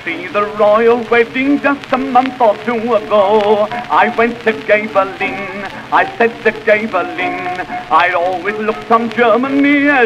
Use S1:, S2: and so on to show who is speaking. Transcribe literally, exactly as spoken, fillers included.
S1: see the royal wedding just a month or two ago. I went to Gaberlin, I said to Gaberlin, I'd always looked on Germany as